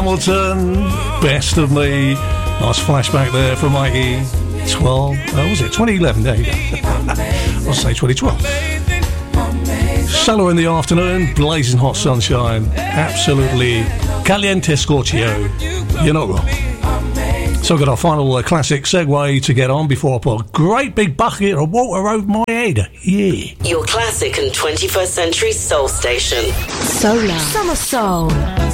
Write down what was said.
Hamilton, Best of Me. Nice flashback there from 2011, there you go. I'll say 2012. Solo in the afternoon, blazing hot sunshine, absolutely caliente scorchio. You're not wrong. So I've got our final classic segue to get on before I put a great big bucket of water over my head. Yeah. Your classic and 21st century soul station. Solar. Summer Soul.